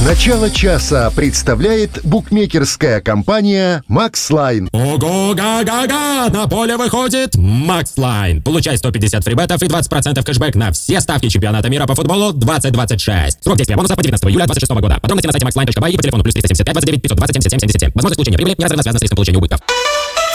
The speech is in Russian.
Начало часа представляет букмекерская компания «Макслайн». Ого-га-га-га! На поле выходит Макслайн. Получай 150 фрибетов и 20% кэшбэк на все ставки чемпионата мира по футболу 2026. Срок действия бонуса по 19 июля 2026 года. Подробности на сайте maxline.by и по телефону +375 29 520 77 77. Возможность получения прибыли неразрывно связана с риском получения убытков.